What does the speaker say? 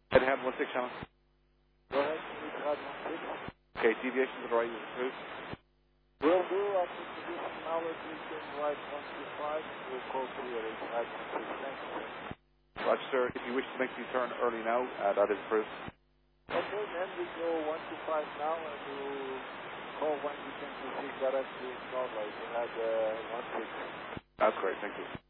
Head hand 16 channel. Go ahead, Etihad 16. Okay, deviation to the right is approved. Will do, after position knowledge, we can right 125, and we'll call clear Etihad 16. Thank you. Roger, sir. If you wish to make the turn early now, that is approved. Okay, then we go 125 now, and we'll call when we can proceed directly in Salt Lake. We had 16. That's great, thank you.